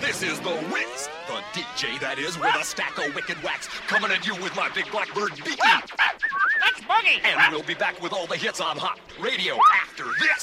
This is the Wiz, the DJ that is, with a stack of wicked wax, coming at you with my big blackbird beacon. That's Boogie. And we'll be back with all the hits on Hot Radio after this.